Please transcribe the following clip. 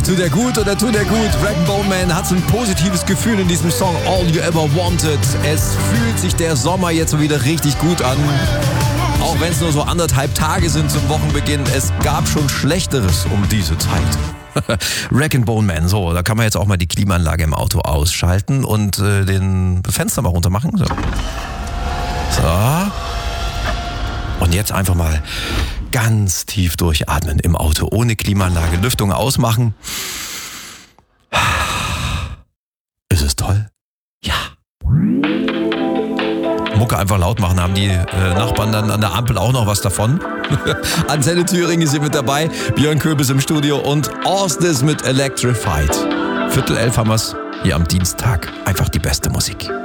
Tut er gut oder tut er gut? Rag & Bone Man hat so ein positives Gefühl in diesem Song All You Ever Wanted. Es fühlt sich der Sommer jetzt wieder richtig gut an. Auch wenn es nur so 1,5 Tage sind zum Wochenbeginn. Es gab schon Schlechteres um diese Zeit. Rag & Bone Man, so, da kann man jetzt auch mal die Klimaanlage im Auto ausschalten und den Fenster mal runter machen. So. Und jetzt einfach mal ganz tief durchatmen im Auto, ohne Klimaanlage, Lüftung ausmachen. Ist es toll? Ja. Mucke einfach laut machen, haben die Nachbarn dann an der Ampel auch noch was davon. Antenne Thüringen ist hier mit dabei, Björn Köbis im Studio und Orsnes mit Electrified. 10:15 haben wir's hier am Dienstag. Einfach die beste Musik.